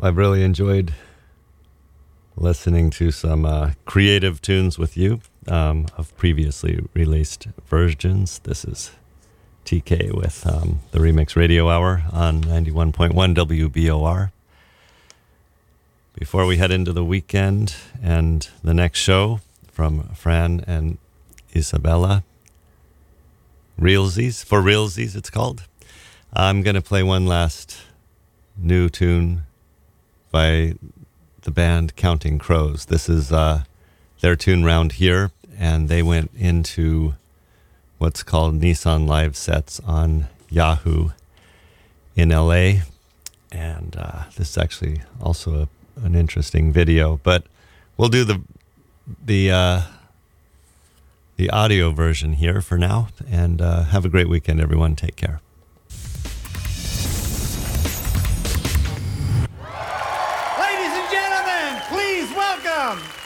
I've really enjoyed listening to some creative tunes with you of previously released versions. This is TK with the Remix Radio Hour on 91.1 WBOR. Before we head into the weekend and the next show from Fran and Isabella, for Realsies it's called, I'm going to play one last new tune by the band Counting Crows. This is their tune Round Here, and they went into what's called Nissan Live Sets on Yahoo in LA, and this is actually also an interesting video, but we'll do the audio version here for now, and have a great weekend, everyone. Take care. Ladies and gentlemen, please welcome